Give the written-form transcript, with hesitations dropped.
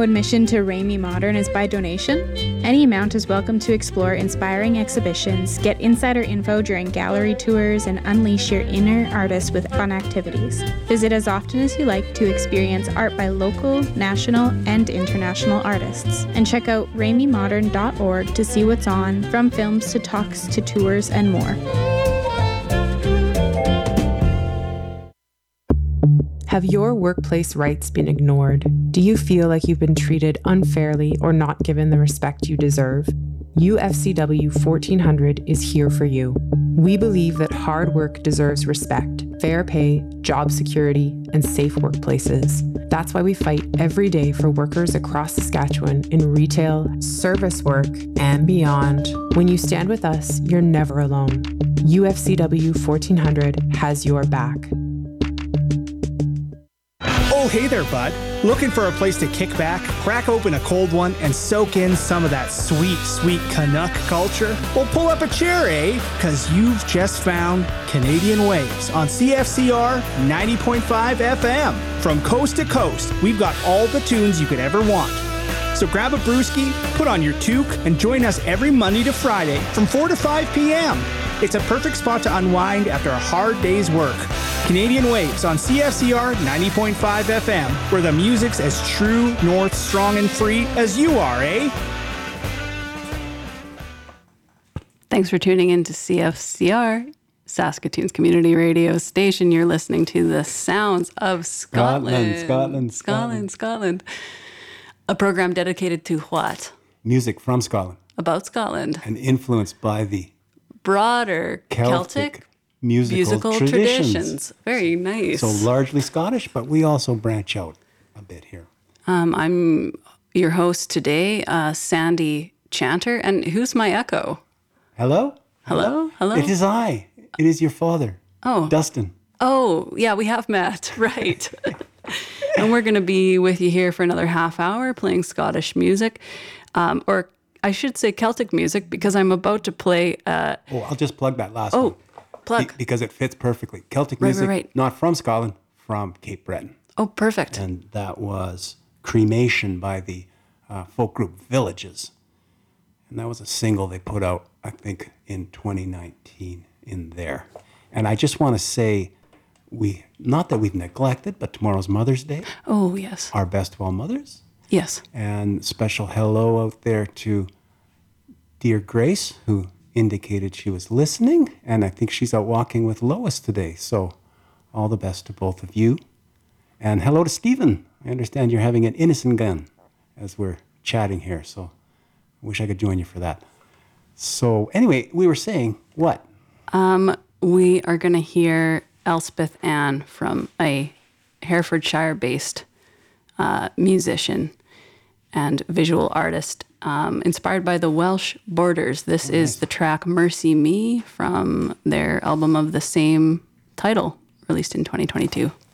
admission to Ramey Modern is by donation. Any amount is welcome to explore inspiring exhibitions, get insider info during gallery tours, and unleash your inner artist with fun activities. Visit as often as you like to experience art by local, national, and international artists. And check out rameymodern.org to see what's on, from films to talks to tours and more. Have your workplace rights been ignored? Do you feel like you've been treated unfairly or not given the respect you deserve? UFCW 1400 is here for you. We believe that hard work deserves respect, fair pay, job security, and safe workplaces. That's why we fight every day for workers across Saskatchewan in retail, service work, and beyond. When you stand with us, you're never alone. UFCW 1400 has your back. Oh, hey there, bud. Looking for a place to kick back, crack open a cold one, and soak in some of that sweet, sweet Canuck culture? Well, pull up a chair, eh? Because you've just found Canadian Waves on CFCR 90.5 FM. From coast to coast, we've got all the tunes you could ever want. So grab a brewski, put on your toque, and join us every Monday to Friday from 4 to 5 p.m. It's a perfect spot to unwind after a hard day's work. Canadian Waves on CFCR 90.5 FM, where the music's as true, north, strong, and free as you are, eh? Thanks for tuning in to CFCR, Saskatoon's community radio station. You're listening to the sounds of Scotland. Scotland. A program dedicated to what? Music from Scotland. About Scotland. And influenced by the broader Celtic musical traditions. Very nice. So largely Scottish, but we also branch out a bit here. I'm your host today, Sandy Chanter. And who's my echo? Hello? It is I. It is your father. Oh. Dustin. Oh, yeah, we have met. Right. And we're going to be with you here for another half hour playing Scottish music. Or I should say Celtic music, because I'm about to play... I'll just plug that last one. Plug. Because it fits perfectly. Celtic music, not from Scotland, from Cape Breton. Oh, perfect. And that was Cremation by the folk group Villages. And that was a single they put out, I think, in 2019 in there. And I just want to say, not that we've neglected, but tomorrow's Mother's Day. Oh, yes. Our best of all mothers. Yes. And special hello out there to dear Grace, who indicated she was listening, and I think she's out walking with Lois today. So all the best to both of you. And hello to Stephen. I understand you're having an innocent gun as we're chatting here, so I wish I could join you for that. So anyway, we were saying what? We are going to hear Elspeth Ann from a Herefordshire-based musician and visual artist, inspired by the Welsh Borders. This is the track Mercy Me from their album of the same title, released in 2022.